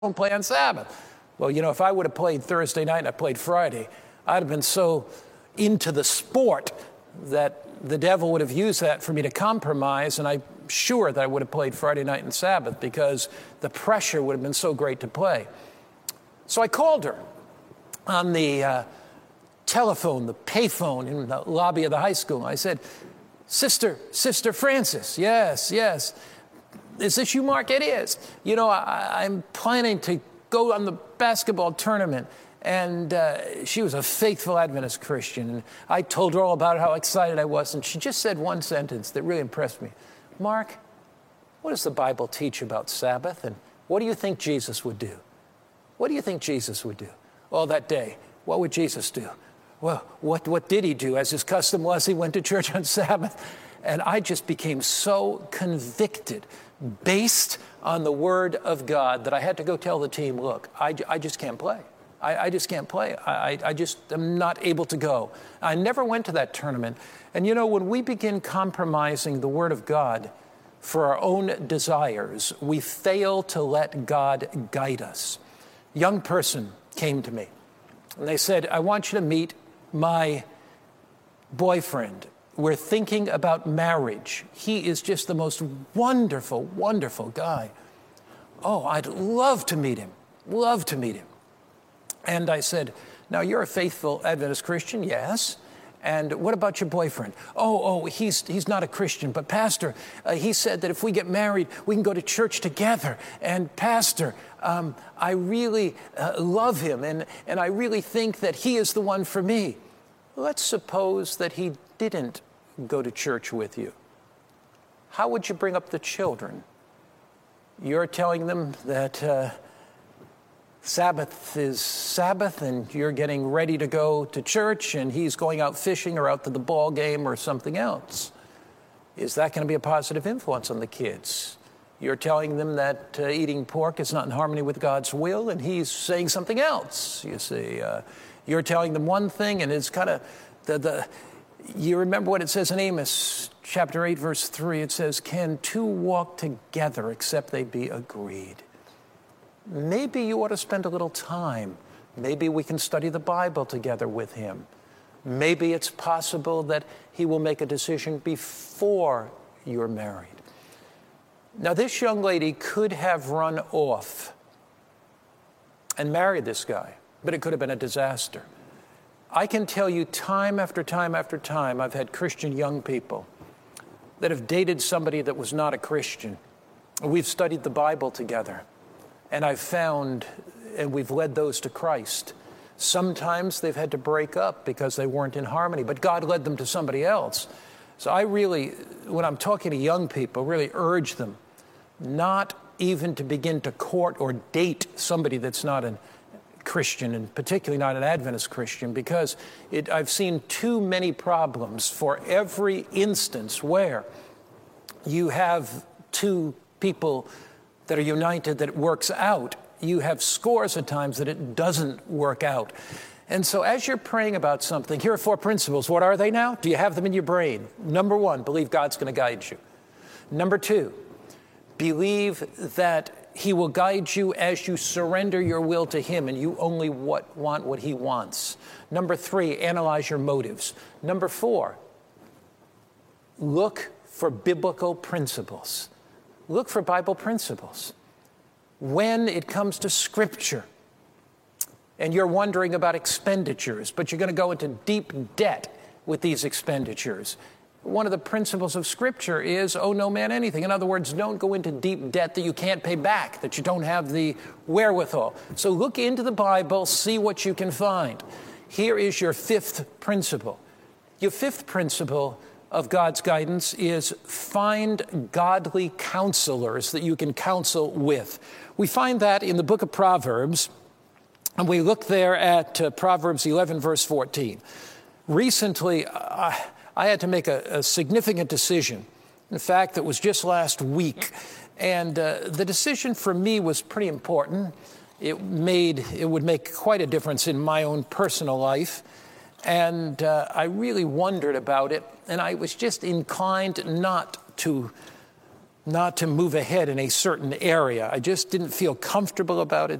don't play on Sabbath. Well, if I would have played Thursday night and I played Friday, I'd have been so into the sport that the devil would have used that for me to compromise, and I'm sure that I would have played Friday night and Sabbath because the pressure would have been so great to play. So I called her on the telephone, the payphone in the lobby of the high school. I said, Sister Francis, yes. Is this you, Mark? It is. I'm planning to go on the basketball tournament. And she was a faithful Adventist Christian. And I told her all about how excited I was. And she just said one sentence that really impressed me. Mark, what does the Bible teach about Sabbath? And what do you think Jesus would do? What do you think Jesus would do? Well, that day, what would Jesus do? Well, what did he do? As his custom was, he went to church on Sabbath. And I just became so convicted based on the Word of God that I had to go tell the team, look, I just can't play. I just can't play. I just am not able to go. I never went to that tournament. And when we begin compromising the Word of God for our own desires, we fail to let God guide us. A young person came to me, and they said, I want you to meet my boyfriend. We're thinking about marriage. He is just the most wonderful, wonderful guy. Oh, I'd love to meet him. Love to meet him. And I said, now you're a faithful Adventist Christian, yes. And what about your boyfriend? Oh, he's not a Christian, but Pastor, he said that if we get married, we can go to church together. And Pastor, I really love him, and I really think that he is the one for me. Let's suppose that he didn't go to church with you. How would you bring up the children? You're telling them that Sabbath is Sabbath, and you're getting ready to go to church, and he's going out fishing or out to the ball game or something else. Is that going to be a positive influence on the kids? You're telling them that eating pork is not in harmony with God's will, and he's saying something else, you see. You're telling them one thing, and it's kind of you remember what it says in Amos chapter 8, verse 3. It says, can two walk together except they be agreed? Maybe you ought to spend a little time. Maybe we can study the Bible together with him. Maybe it's possible that he will make a decision before you're married. Now, this young lady could have run off and married this guy, but it could have been a disaster. I can tell you time after time after time, I've had Christian young people that have dated somebody that was not a Christian. We've studied the Bible together. And I've found, and we've led those to Christ. Sometimes they've had to break up because they weren't in harmony, but God led them to somebody else. So I really, when I'm talking to young people, really urge them not even to begin to court or date somebody that's not a Christian, and particularly not an Adventist Christian, because I've seen too many problems for every instance where you have two people that are united, that it works out. You have scores of times that it doesn't work out. And so as you're praying about something, here are 4 principles. What are they now? Do you have them in your brain? Number 1, believe God's going to guide you. Number 2, believe that he will guide you as you surrender your will to him and you only want what he wants. Number 3, analyze your motives. Number 4, look for biblical principles. Look for Bible principles. When it comes to Scripture, and you're wondering about expenditures, but you're going to go into deep debt with these expenditures, one of the principles of Scripture is, owe no man anything. In other words, don't go into deep debt that you can't pay back, that you don't have the wherewithal. So look into the Bible, see what you can find. Here is your 5th principle. Your 5th principle of God's guidance is find godly counselors that you can counsel with. We find that in the book of Proverbs, and we look there at Proverbs 11, verse 14. Recently, I had to make a significant decision. In fact, it was just last week, and the decision for me was pretty important. It would make quite a difference in my own personal life. And I really wondered about it, and I was just inclined not to not to move ahead in a certain area. I just didn't feel comfortable about it.